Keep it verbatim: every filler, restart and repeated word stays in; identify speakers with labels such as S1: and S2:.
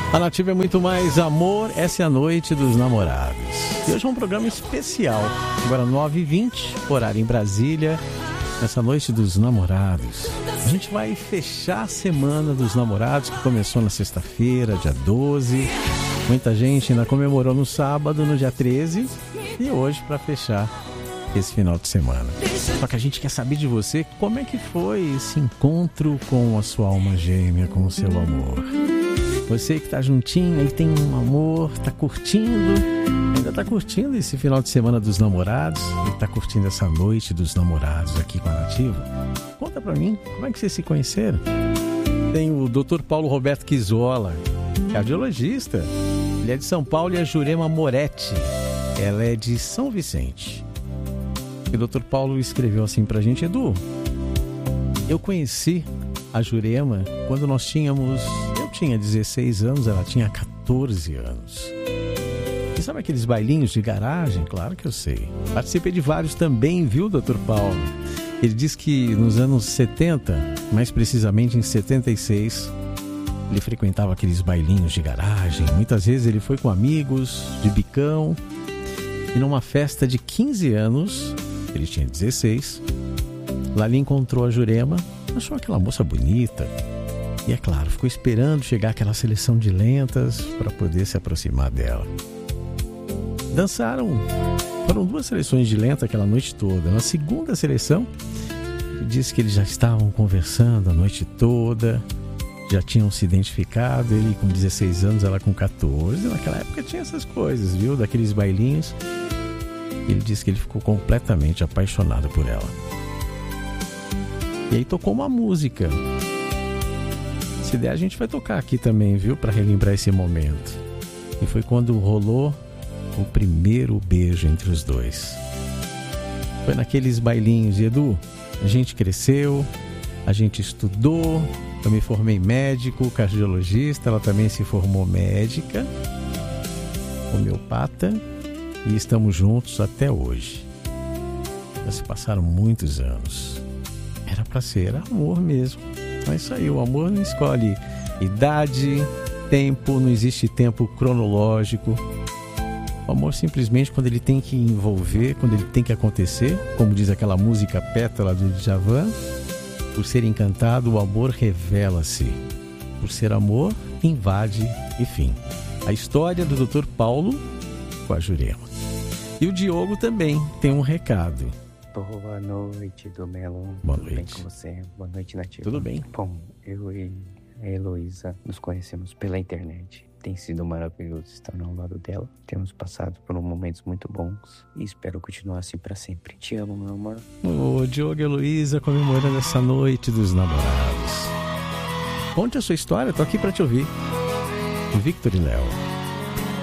S1: A Nativa é muito mais amor, essa é a noite dos namorados. E hoje é um programa especial, agora nove e vinte, horário em Brasília, nessa noite dos namorados. A gente vai fechar a semana dos namorados, que começou na sexta-feira, dia doze. Muita gente ainda comemorou no sábado, no dia treze, e hoje para fechar esse final de semana. Só que a gente quer saber de você, como é que foi esse encontro com a sua alma gêmea, com o seu amor. Você que tá juntinho, aí tem um amor, tá curtindo, ainda tá curtindo esse final de semana dos namorados, e tá curtindo essa noite dos namorados aqui com a Nativa. Conta pra mim, como é que vocês se conheceram? Tem o doutor Paulo Roberto Quizola, cardiologista. Ele é de São Paulo, e a Jurema Moretti, ela é de São Vicente. E o doutor Paulo escreveu assim pra gente: Edu, eu conheci a Jurema quando nós tínhamos... Eu tinha dezesseis anos, ela tinha catorze anos. E sabe aqueles bailinhos de garagem? Claro que eu sei. Participei de vários também, viu, doutor Paulo? Ele diz que nos anos setenta, mais precisamente em setenta e seis, ele frequentava aqueles bailinhos de garagem. Muitas vezes ele foi com amigos, de bicão. E numa festa de quinze anos, ele tinha dezesseis, lá ele encontrou a Jurema, achou aquela moça bonita. E é claro, ficou esperando chegar aquela seleção de lentas para poder se aproximar dela. Dançaram, foram duas seleções de lenta aquela noite toda. Na segunda seleção, ele disse que eles já estavam conversando a noite toda, já tinham se identificado, ele com dezesseis anos, ela com catorze. Naquela época tinha essas coisas, viu? Daqueles bailinhos. Ele disse que ele ficou completamente apaixonado por ela. E aí tocou uma música. Se der, a gente vai tocar aqui também, viu? Para relembrar esse momento. E foi quando rolou o primeiro beijo entre os dois. Foi naqueles bailinhos. E Edu, a gente cresceu, a gente estudou. Eu me formei médico, cardiologista. Ela também se formou médica, homeopata. E estamos juntos até hoje. Já se passaram muitos anos. Era para ser amor mesmo. Mas isso aí, o amor não escolhe idade, tempo, não existe tempo cronológico. O amor simplesmente, quando ele tem que envolver, quando ele tem que acontecer, como diz aquela música Pétala do Djavan, por ser encantado, o amor revela-se. Por ser amor, invade e fim. A história do doutor Paulo com a Jurema. E o Diogo também tem um recado.
S2: Boa noite, Domelo.
S1: Boa
S2: Tudo
S1: noite.
S2: bem com você? Boa noite, Nativa.
S1: Tudo bem.
S2: Bom, eu e a Heloísa nos conhecemos pela internet. Tem sido maravilhoso estar ao lado dela. Temos passado por momentos muito bons e espero continuar assim pra sempre. Te amo, meu amor.
S1: O Diogo e a Heloísa comemorando essa noite dos namorados. Conte a sua história, tô aqui pra te ouvir. Victor e Léo.